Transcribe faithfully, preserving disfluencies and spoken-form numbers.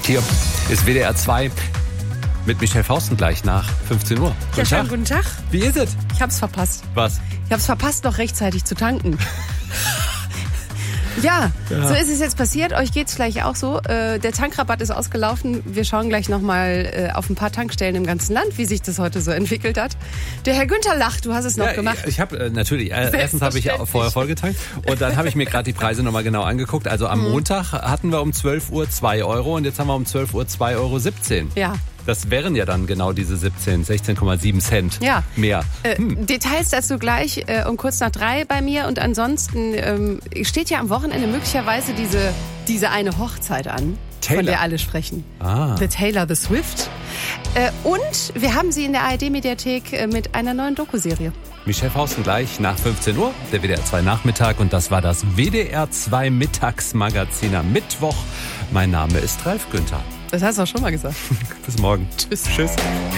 Hier ist W D R zwei mit Michelle Fausten gleich nach fünfzehn Uhr. Guten Ja, schönen Tag. guten Tag. Wie ist es? Ich hab's verpasst. Was? Ich hab's verpasst, noch rechtzeitig zu tanken. Ja, Ja. so ist es jetzt passiert. Euch geht's gleich auch so. Äh, der Tankrabatt ist ausgelaufen. Wir schauen gleich nochmal äh, auf ein paar Tankstellen im ganzen Land, wie sich das heute so entwickelt hat. Der Herr Günther lacht, du hast es noch Ja, gemacht. Ich habe äh, natürlich, äh, erstens habe ich ja Selbstverständlich. vorher vollgetankt und dann habe ich mir gerade die Preise nochmal genau angeguckt. Also am Montag hatten wir um zwölf Uhr zwei Euro und jetzt haben wir um zwölf Uhr zwei Euro siebzehn. Ja. Das wären ja dann genau diese siebzehn, sechzehn Komma sieben Cent Ja. mehr. Äh, Details dazu gleich äh, um kurz nach drei bei mir. Und ansonsten ähm, steht ja am Wochenende möglicherweise diese, diese eine Hochzeit an, Taylor. von der alle sprechen. Ah. The Taylor, the Swift. Äh, und wir haben sie in der A R D-Mediathek äh, mit einer neuen Dokuserie. Michelle Fausten gleich nach fünfzehn Uhr, der W D R zwei Nachmittag und das war das W D R zwei Mittagsmagazin am Mittwoch. Mein Name ist Ralf Günther. Das hast du auch schon mal gesagt. Bis morgen. Tschüss. Tschüss.